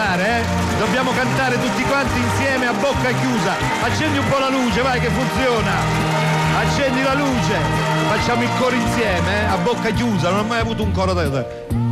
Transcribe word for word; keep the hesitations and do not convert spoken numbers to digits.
cantare, eh? Dobbiamo cantare tutti quanti insieme a bocca chiusa. Accendi un po' la luce, vai che funziona. Accendi la luce. Facciamo il coro insieme, eh? A bocca chiusa, non ho mai avuto un coro da...